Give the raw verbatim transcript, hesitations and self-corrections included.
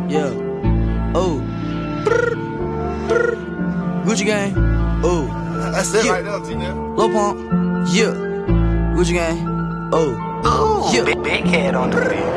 Yeah. Oh. Brr, brr. Gucci gang. Oh. That's it Yeah. right there, T-Now. Lil Pump. Yeah. Gucci gang. Oh. Ooh, Yeah. big, big head on the beat.